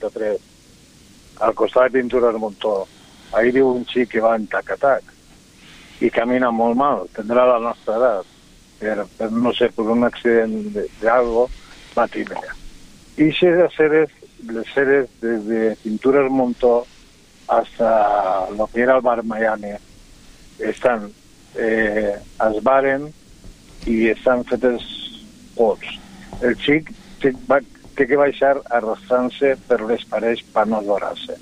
33, al costat de Pintures Montó, ahí viu un xic que va en tac-a-tac i camina molt mal, tindrà la nostra edat, per no sé, per un accident d'algo, va tindre. I les ceres des de Pintures Montó hasta lo que era el bar Miami estan es baren i estan fetes pots. El xic té que baixar arrastrant-se per les parets per no esvorar-se.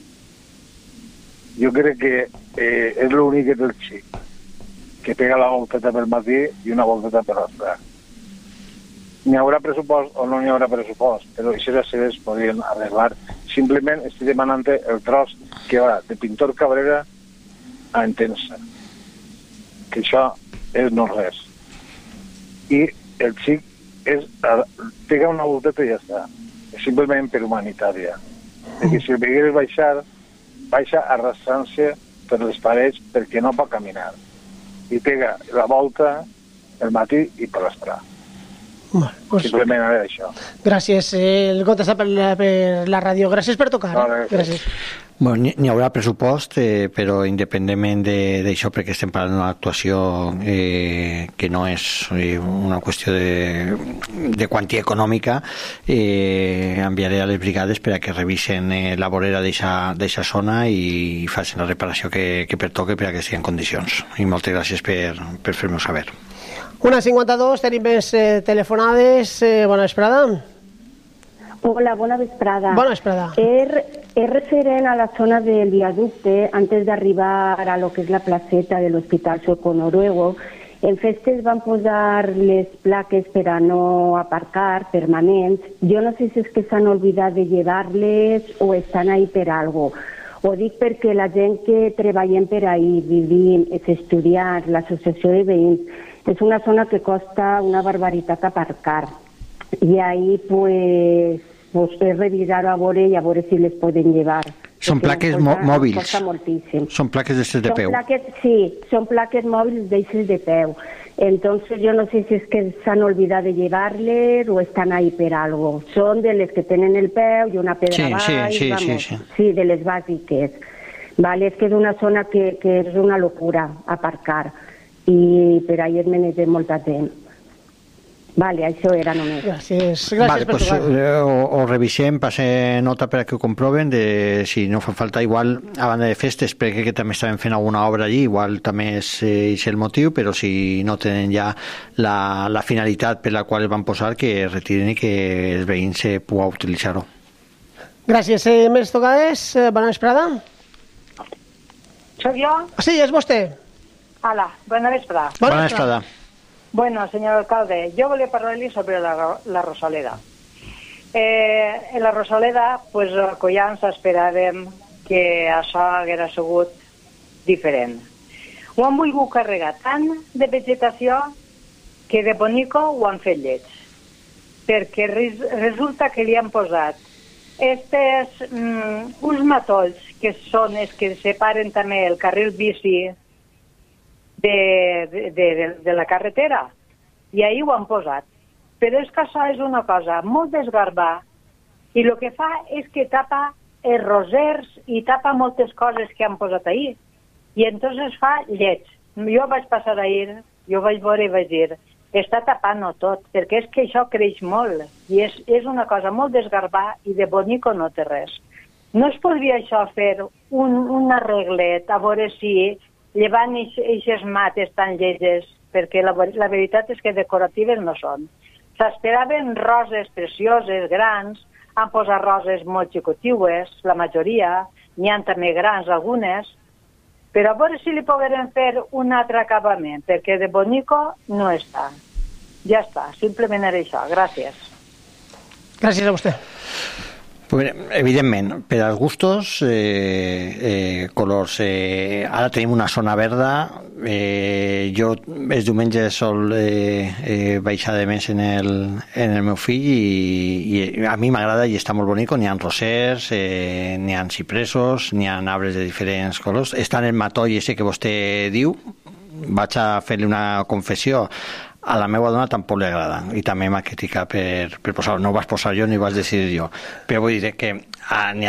Jo crec que és l'únic que té el xic, que pega la volteta pel matí i una volteta per l'altre. N'hi haurà pressupost o no n'hi haurà pressupost, però aquestes ceres podrien arreglar. Simplement estic demanant el tros que va de Pintor Cabrera a Entença, que això és no res. I el xic pega una volteta i ja està. És simplement per humanitària. Perquè si el veies baixar, baixa arrastrant-se per les parets perquè no pot caminar. I pega la volta el matí i per l'esprà. Simplement era això. Gràcies. El got està per la ràdio. Gràcies per tocar. Gràcies. Bueno, n'hi haurà pressupost, però independentment d'això, perquè estem parlant d'una actuació que no és una qüestió de quantia econòmica, enviaré a les brigades per a que revisen la vorera d'aquesta zona i facin la reparació que pertoque per a que estigui en condicions. I moltes gràcies per fer-m'ho saber. 1:52, tenim més telefonades. Bona vesprada. Hola, bona vesprada. Bona vesprada. És referent a la zona del viaducte, antes d'arribar a lo que és la placeta de l'Hospital Sueco Noruego. En festes van posar les plaques per a no aparcar permanents. Jo no sé si és que s'han oblidat de llevar-les o estan ahí per algo. Ho dic perquè la gent que treballem per ahí, vivim, els estudiants, l'associació de veïns, és una zona que costa una barbaritat aparcar. I ahí pues revisar a veure si les poden llevar. Són plaques mòbils. Costa moltíssim. Són plaques d'eixes de peu. Sí, són plaques mòbils d'eixes de peu. Entonces yo no sé si es que s'han olvidat de llevarles o estan ahí per algo. Són de les que tenen el peu i una pedra baix. Sí, de les bàsiques. Vale, és que és una zona que és una locura aparcar i per ahí es menegem molta gent. Vale, això era només. Gràcies vale, per pues, trucar. ho revisem, passe nota per a que ho comproven, si no fa falta, igual a banda de festes, perquè que també estaven fent alguna obra allí, igual també és el motiu, però si no tenen ja la finalitat per la qual es van posar, que retiren i que els veïns puguen utilitzar-ho. Gràcies. Més tocades? Bona vesprada. ¿Soy yo? Sí, és vostè. Hola, buena vesprada. Bona vesprada. Bueno, señor alcalde, yo voy a hablarle sobre la Rosaleda. En la Rosaleda, pues, collans esperàvem que això haguera sigut diferent. Ho han volgut carregar tant de vegetació que de bonico ho han fet lleig. Perquè resulta que li han posat uns matolls que són els que separen també el carril bici de la carretera, i ahir ho han posat. Però és que això és una cosa molt desgarbada i el que fa és que tapa els rosers i tapa moltes coses que han posat ahir. I entonces fa lleig. Jo vaig passar ahir, jo vaig veure i vaig dir, està tapant-ho tot, perquè és que això creix molt i és una cosa molt desgarbada i de bonico no té res. No es podria això fer un arreglet, a veure si llevant aquestes mates tan lleges, perquè la veritat és que decoratives no són. S'esperaven roses precioses, grans, han posat roses molt xicotiues, la majoria, n'hi ha també grans algunes, però a veure si li pogueren fer un altre acabament, perquè de bonico no està. Ja està, simplement era això. Gràcies. Gràcies a vostè. Evidentment, per als gustos, colors. Ara tenim una zona verda. Jo els diumenges sol baixar de més en el meu fill i a mi m'agrada i està molt bonic. N'hi ha rosers, n'hi ha cipresos, n'hi ha arbres de diferents colors. Està en el matoll ese que vostè diu. Vaig a fer-li una confessió. A la meva dona tampoc li agrada i també m'ha criticat per posar-ho. No ho vaig posar jo ni ho vaig decidir jo, però vull dir que n'hi ha